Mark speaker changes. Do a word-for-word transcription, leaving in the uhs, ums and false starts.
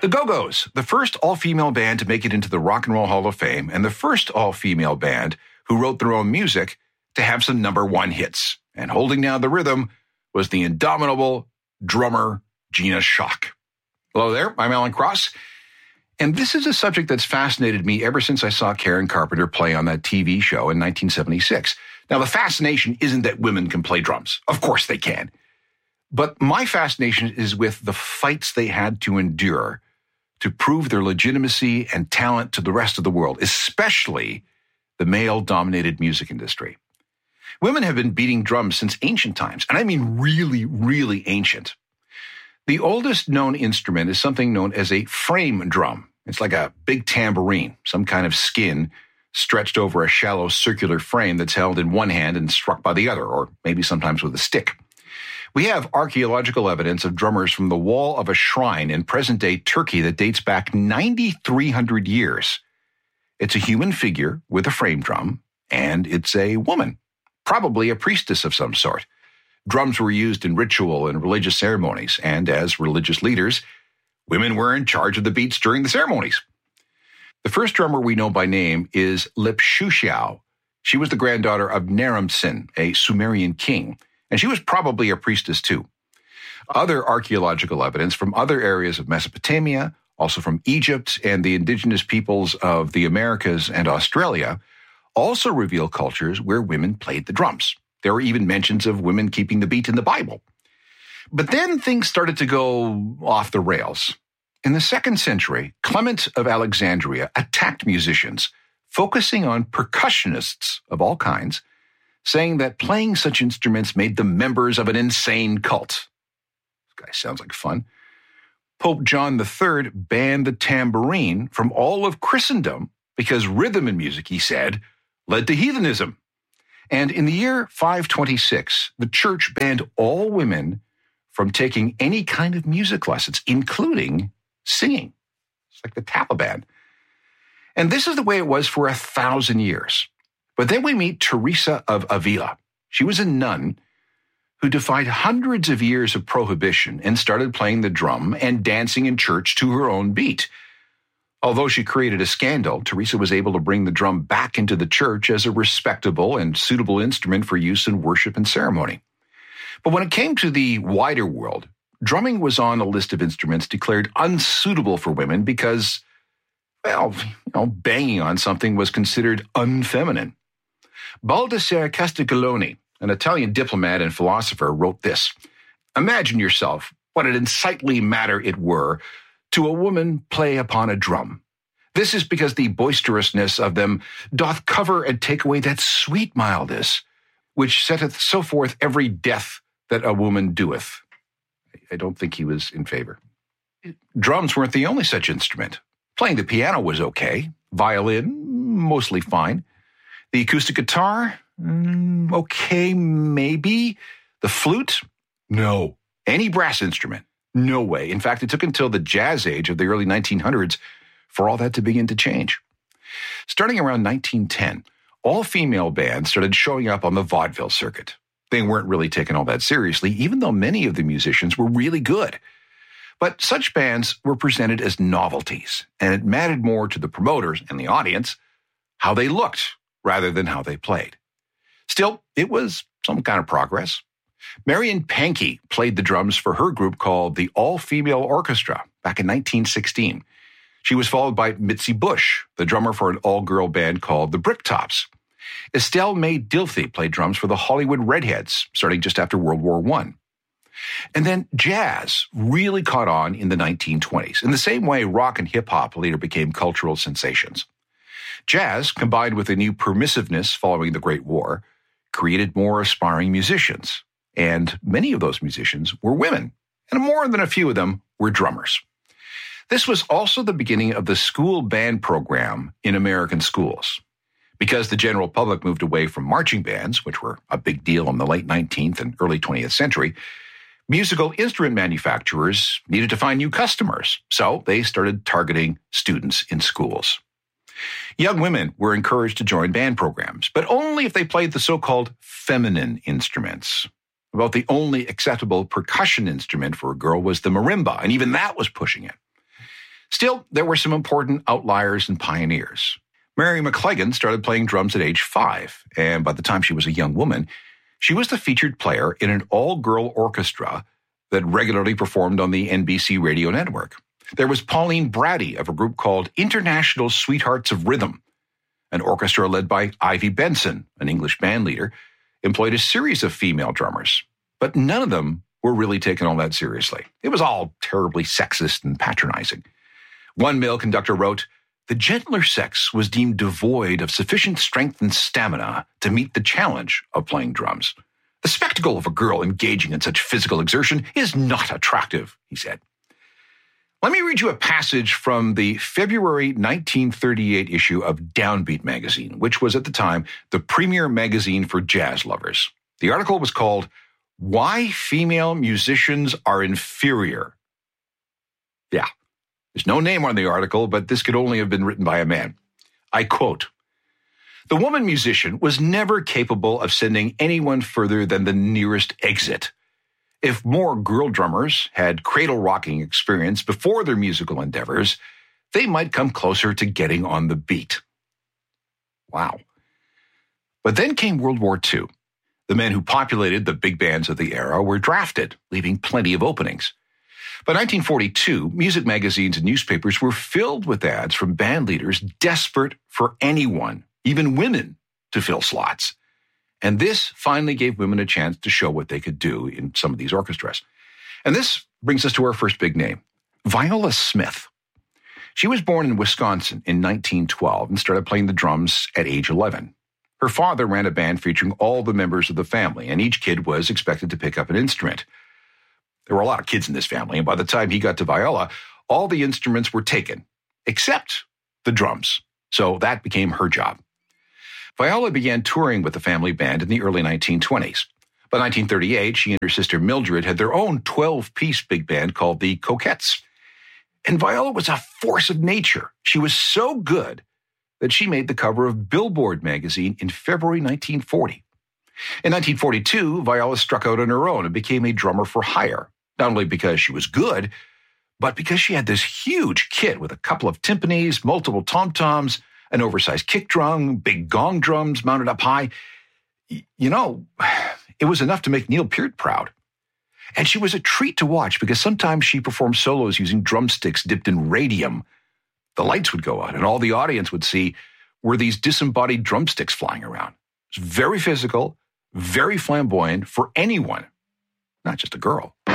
Speaker 1: The Go-Go's, the first all-female band to make it into the Rock and Roll Hall of Fame, and the first all-female band who wrote their own music to have some number one hits. And holding down the rhythm was the indomitable drummer Gina Schock. Hello there, I'm Alan Cross. And this is a subject that's fascinated me ever since I saw Karen Carpenter play on that T V show in nineteen seventy-six. Now, the fascination isn't that women can play drums. Of course they can. But my fascination is with the fights they had to endure to prove their legitimacy and talent to the rest of the world, especially the male-dominated music industry. Women have been beating drums since ancient times, and I mean really, really ancient. The oldest known instrument is something known as a frame drum. It's like a big tambourine, some kind of skin stretched over a shallow circular frame that's held in one hand and struck by the other, or maybe sometimes with a stick. We have archaeological evidence of drummers from the wall of a shrine in present-day Turkey that dates back nine thousand three hundred years. It's a human figure with a frame drum, and it's a woman, probably a priestess of some sort. Drums were used in ritual and religious ceremonies, and as religious leaders, women were in charge of the beats during the ceremonies. The first drummer we know by name is Lipshushau. She was the granddaughter of Naram-Sin, a Sumerian king, and she was probably a priestess too. Other archaeological evidence from other areas of Mesopotamia, also from Egypt and the indigenous peoples of the Americas and Australia, also reveal cultures where women played the drums. There were even mentions of women keeping the beat in the Bible. But then things started to go off the rails. In the second century, Clement of Alexandria attacked musicians, focusing on percussionists of all kinds, saying that playing such instruments made them members of an insane cult. This guy sounds like fun. Pope John the Third banned the tambourine from all of Christendom because rhythm in music, he said, led to heathenism. And in the year five twenty-six, the church banned all women from taking any kind of music lessons, including singing. It's like the Taliban. And this is the way it was for a thousand years. But then we meet Teresa of Avila. She was a nun who defied hundreds of years of prohibition and started playing the drum and dancing in church to her own beat. Although she created a scandal, Teresa was able to bring the drum back into the church as a respectable and suitable instrument for use in worship and ceremony. But when it came to the wider world, drumming was on a list of instruments declared unsuitable for women because, well, you know, banging on something was considered unfeminine. Baldassare Castiglione, an Italian diplomat and philosopher, wrote this: "Imagine yourself what an unsightly matter it were to a woman play upon a drum. This is because the boisterousness of them doth cover and take away that sweet mildness, which setteth so forth every death that a woman doeth." I don't think he was in favor. Drums weren't the only such instrument. Playing the piano was okay. Violin, mostly fine. The acoustic guitar, mm, okay, maybe. The flute, no. Any brass instrument, no way. In fact, it took until the jazz age of the early nineteen hundreds for all that to begin to change. Starting around nineteen ten, all-female bands started showing up on the vaudeville circuit. They weren't really taken all that seriously, even though many of the musicians were really good. But such bands were presented as novelties, and it mattered more to the promoters and the audience how they looked rather than how they played. Still, it was some kind of progress. Marion Pankey played the drums for her group called the All-Female Orchestra back in nineteen sixteen. She was followed by Mitzi Bush, the drummer for an all-girl band called the Bricktops. Estelle Mae Dilthey played drums for the Hollywood Redheads, starting just after World War One. And then jazz really caught on in the nineteen twenties, in the same way rock and hip-hop later became cultural sensations. Jazz, combined with a new permissiveness following the Great War, created more aspiring musicians. And many of those musicians were women, and more than a few of them were drummers. This was also the beginning of the school band program in American schools. Because the general public moved away from marching bands, which were a big deal in the late nineteenth and early twentieth century, musical instrument manufacturers needed to find new customers, so they started targeting students in schools. Young women were encouraged to join band programs, but only if they played the so-called feminine instruments. About the only acceptable percussion instrument for a girl was the marimba, and even that was pushing it. Still, there were some important outliers and pioneers. Mary McClegan started playing drums at age five, and by the time she was a young woman, she was the featured player in an all-girl orchestra that regularly performed on the N B C radio network. There was Pauline Brady of a group called International Sweethearts of Rhythm. An orchestra led by Ivy Benson, an English band leader, employed a series of female drummers, but none of them were really taken all that seriously. It was all terribly sexist and patronizing. One male conductor wrote, "The gentler sex was deemed devoid of sufficient strength and stamina to meet the challenge of playing drums. The spectacle of a girl engaging in such physical exertion is not attractive," he said. Let me read you a passage from the February nineteen thirty-eight issue of Downbeat magazine, which was at the time the premier magazine for jazz lovers. The article was called, "Why Female Musicians Are Inferior." Yeah, there's no name on the article, but this could only have been written by a man. I quote, "The woman musician was never capable of sending anyone further than the nearest exit. If more girl drummers had cradle rocking experience before their musical endeavors, they might come closer to getting on the beat." Wow. But then came World War Two. The men who populated the big bands of the era were drafted, leaving plenty of openings. By nineteen forty-two, music magazines and newspapers were filled with ads from band leaders desperate for anyone, even women, to fill slots. And this finally gave women a chance to show what they could do in some of these orchestras. And this brings us to our first big name, Viola Smith. She was born in Wisconsin in nineteen twelve and started playing the drums at age eleven. Her father ran a band featuring all the members of the family, and each kid was expected to pick up an instrument. There were a lot of kids in this family, and by the time he got to Viola, all the instruments were taken, except the drums. So that became her job. Viola began touring with the family band in the early nineteen twenties. By nineteen thirty-eight, she and her sister Mildred had their own twelve-piece big band called the Coquettes. And Viola was a force of nature. She was so good that she made the cover of Billboard magazine in February nineteen forty. In nineteen forty-two, Viola struck out on her own and became a drummer for hire, not only because she was good, but because she had this huge kit with a couple of timpanis, multiple tom-toms, an oversized kick drum, big gong drums mounted up high. You know, it was enough to make Neil Peart proud. And she was a treat to watch because sometimes she performed solos using drumsticks dipped in radium. The lights would go out and all the audience would see were these disembodied drumsticks flying around. It's very physical, very flamboyant for anyone, not just a girl.